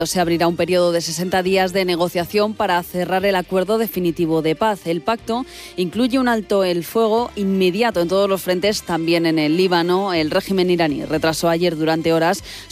Se abrirá un periodo de 60 días de negociación para cerrar el acuerdo definitivo de paz. El pacto incluye un alto el fuego inmediato en todos los frentes, también en el Líbano. El régimen iraní retrasó ayer durante horas